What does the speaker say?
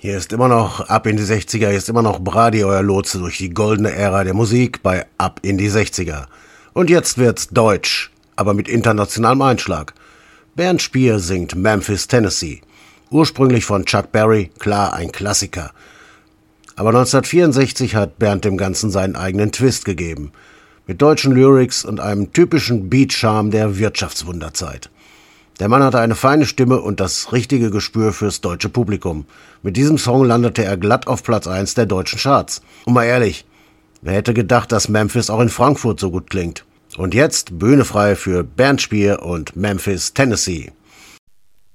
Hier ist immer noch Ab in die 60er, hier ist immer noch Brady, euer Lotse durch die goldene Ära der Musik bei Ab in die 60er. Und jetzt wird's deutsch, aber mit internationalem Einschlag. Bernd Spier singt Memphis, Tennessee. Ursprünglich von Chuck Berry, klar ein Klassiker. Aber 1964 hat Bernd dem Ganzen seinen eigenen Twist gegeben. Mit deutschen Lyrics und einem typischen Beat-Charme der Wirtschaftswunderzeit. Der Mann hatte eine feine Stimme und das richtige Gespür fürs deutsche Publikum. Mit diesem Song landete er glatt auf Platz 1 der deutschen Charts. Und mal ehrlich, wer hätte gedacht, dass Memphis auch in Frankfurt so gut klingt? Und jetzt Bühne frei für Bernd Spier und Memphis, Tennessee.